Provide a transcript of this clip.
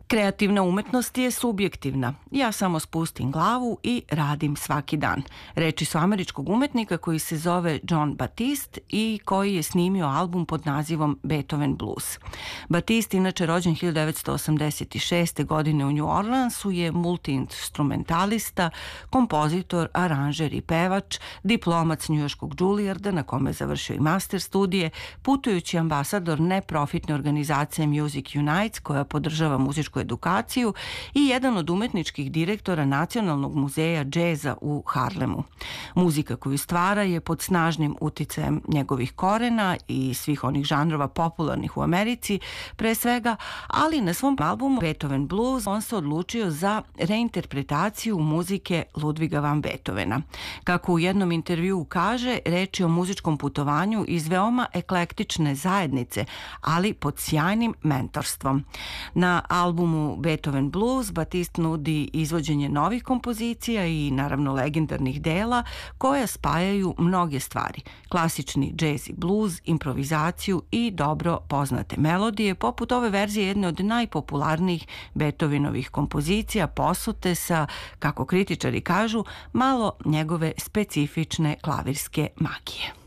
Kreativna umetnost je subjektivna. Ja samo spustim glavu i radim svaki dan. Reči su američkog umetnika koji se zove Jon Batiste i koji je snimio album pod nazivom Beethoven Blues. Batiste, inače rođen 1986. godine u New Orleansu, je multiinstrumentalista, kompozitor, aranžer i pevač, diplomac njujorškog Juilliarda na kome je završio i master studije, putujući ambasador neprofitne organizacije Music Unites koja podržava muzičku edukaciju i jedan od umetničkih direktora Nacionalnog muzeja džeza u Harlemu. Muzika koju stvara je pod snažnim uticajem njegovih korena i svih onih žanrova popularnih u Americi, pre svega, ali na svom albumu Beethoven Blues on se odlučio za reinterpretaciju muzike Ludviga van Beethovena. Kako u jednom intervjuu kaže, reč je o muzičkom putovanju iz veoma eklektične zajednice, ali pod sjajnim mentorstvom. Na albumu Beethoven Blues Batiste nudi izvođenje novih kompozicija i naravno legendarnih dela koja spajaju mnoge stvari. Klasični džez i blues, improvizaciju i dobro poznate melodije, poput ove verzije jedne od najpopularnijih Beethovenovih kompozicija, posute sa, kako kritičari kažu, malo njegove specifične klavirske magije.